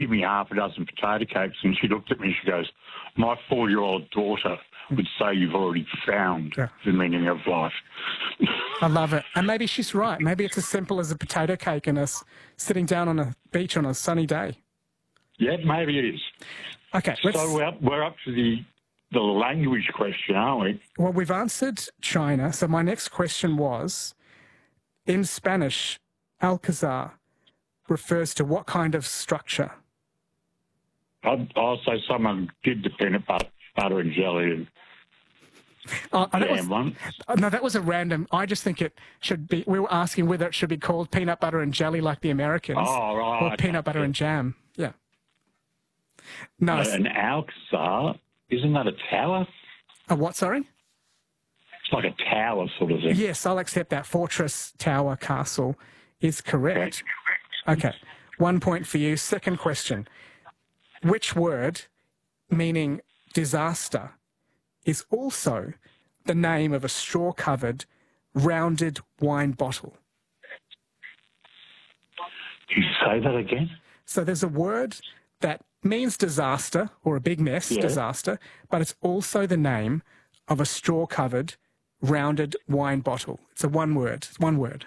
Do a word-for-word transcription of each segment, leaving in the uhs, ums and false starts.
give me half a dozen potato cakes, and she looked at me and she goes, my four-year-old daughter would say you've already found Yeah. the meaning of life. I love it. And maybe she's right. Maybe it's as simple as a potato cake and us sitting down on a beach on a sunny day. Yeah, maybe it is. Okay, let's... So we're up, we're up to the, the language question, aren't we? Well, we've answered China. So my next question was, in Spanish, Alcazar refers to what kind of structure? I'd, I'll say someone did the peanut butter, butter and jelly and Oh, that was, jam one. oh, no, that was a random. I just think it should be. We were asking whether it should be called peanut butter and jelly like the Americans, Oh, right. or peanut butter and jam. Yeah. No. Uh, an Alcazar, isn't that a tower? A what? Sorry. It's like a tower sort of thing. Yes, I'll accept that. Fortress, tower, castle is correct. Okay, one point for you. Second question: which word, meaning disaster, is also the name of a straw-covered, rounded wine bottle? Can you say that again? So there's a word that means disaster or a big mess, Yeah. disaster, but it's also the name of a straw-covered, rounded wine bottle. It's a one word. It's one word.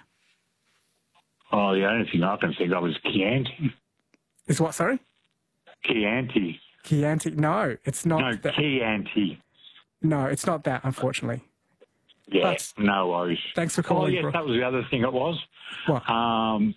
Oh, the only thing I can think of is Chianti. Is what, sorry? Chianti. Chianti. No, it's not No, that. Chianti. No, it's not that, unfortunately. Yeah, But- no worries. Thanks for Oh, calling, yes, Brooke. that was the other thing it was. What? Um,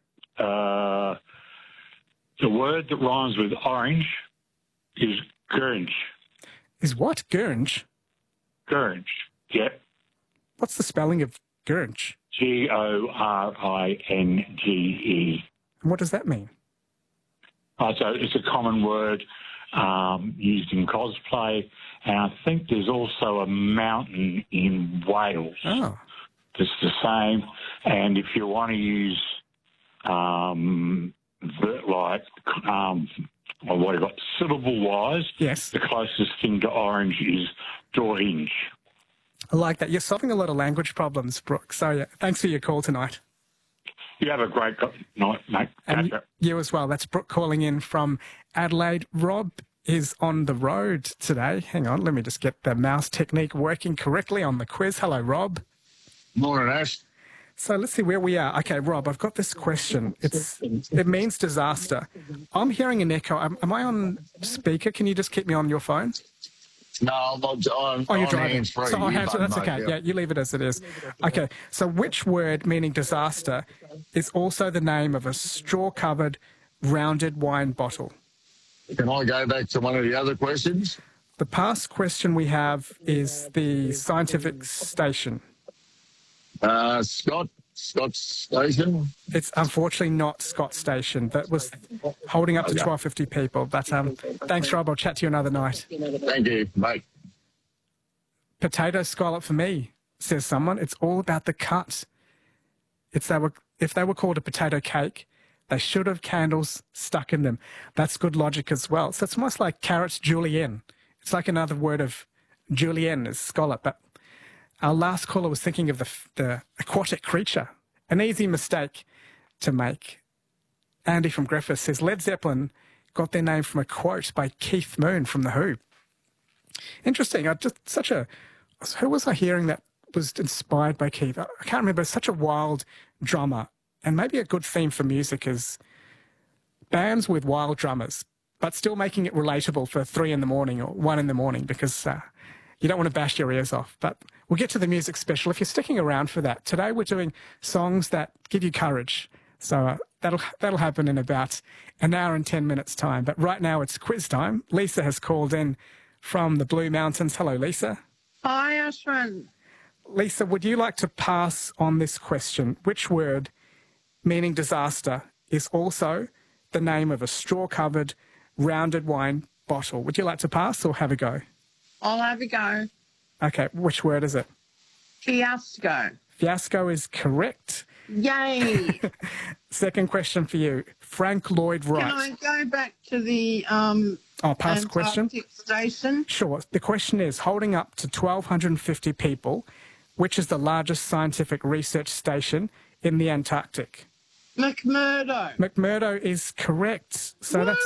uh, the word that rhymes with orange is gurnge. Is what? Gurnge? Gurnge. Yep. What's the spelling of Gurnge? G O R I N G E. And what does that mean? Uh, so it's a common word um, used in cosplay, and I think there's also a mountain in Wales Oh. that's the same. And if you want to use um, the, like um, or what have you got syllable-wise, Yes. the closest thing to orange is orange. I like that. You're solving a lot of language problems, Brooke. So, yeah, thanks for your call tonight. You have a great co- night, mate. And Catch up. you as well. That's Brooke calling in from Adelaide. Rob is on the road today. Hang on, let me just get the mouse technique working correctly on the quiz. Hello, Rob. Morning, Ash. So let's see where we are. Okay, Rob, I've got this question. It's It means disaster. I'm hearing an echo. Am, am I on speaker? Can you just keep me on your phone? No, I'm, I'm, Oh, you're I'm driving. hands-free. So, oh, You hands- button, that's mate, okay. yeah. Yeah, you leave it as it is. Okay, so which word, meaning disaster, is also the name of a straw-covered, rounded wine bottle? Can I go back to one of the other questions? The past question we have is the scientific station. Uh, Scott, Scott Station. It's unfortunately not Scott Station. That was holding up to Okay. twelve fifty people. But um, thanks, Rob. I'll chat to you another night. Thank you, mate. Potato scallop for me, says someone. It's all about the cut. It's they were if they were called a potato cake, they should have candles stuck in them. That's good logic as well. So it's almost like carrots julienne. It's like another word of julienne is scallop. But our last caller was thinking of the the aquatic creature. An easy mistake to make. Andy from Griffith says Led Zeppelin got their name from a quote by Keith Moon from The Who. Interesting. I just such a who was I hearing that was inspired by Keith? I can't remember. Such a wild drummer, and maybe a good theme for music is bands with wild drummers, but still making it relatable for three in the morning or one in the morning because uh, you don't want to bash your ears off. But we'll get to the music special if you're sticking around for that. Today we're doing songs that give you courage. So uh, that'll that'll happen in about an hour and ten minutes time. But right now it's quiz time. Lisa has called in from the Blue Mountains. Hello, Lisa. Hi, Ashwin. Lisa, would you like to pass on this question? Which word, meaning disaster, is also the name of a straw-covered, rounded wine bottle? Would you like to pass or have a go? I'll have a go. Okay, which word is it? Fiasco. Fiasco is correct. Yay. Second question for you. Frank Lloyd Can I Wright. go back to the um, Oh, past question? Antarctic station? Sure. The question is, holding up to twelve fifty people, which is the largest scientific research station in the Antarctic? McMurdo. McMurdo is correct. So that's